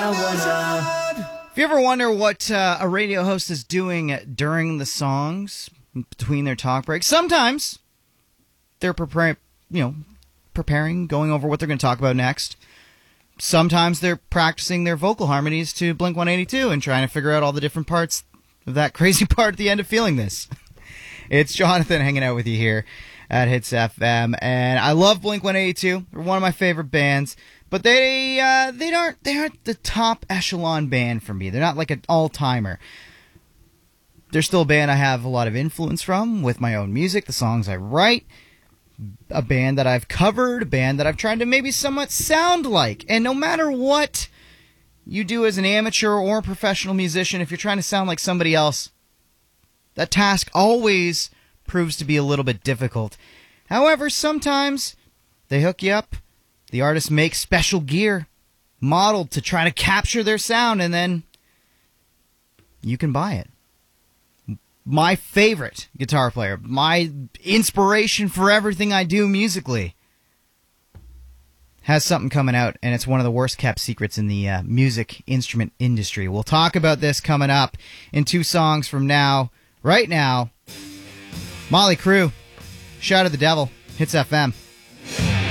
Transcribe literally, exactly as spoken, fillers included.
If you ever wonder what uh, a radio host is doing during the songs, between their talk breaks, sometimes they're preparing, you know, preparing, going over what they're going to talk about next. Sometimes they're practicing their vocal harmonies to Blink one eighty-two and trying to figure out all the different parts of that crazy part at the end of Feeling This. It's Jonathan hanging out with you here at Hits F M, and I love Blink one eighty-two. They're one of my favorite bands. But they uh, they aren't they aren't the top echelon band for me. They're not like an all-timer. They're still a band I have a lot of influence from with my own music, the songs I write, a band that I've covered, a band that I've tried to maybe somewhat sound like. And no matter what you do as an amateur or a professional musician, if you're trying to sound like somebody else, that task always proves to be a little bit difficult. However, sometimes they hook you up. The artists make special gear modeled to try to capture their sound, and then you can buy it. My favorite guitar player, my inspiration for everything I do musically, has something coming out, and it's one of the worst kept secrets in the uh, music instrument industry. We'll talk about this coming up in two songs from now. Right now, Motley Crue, Shout at the Devil, Hits F M.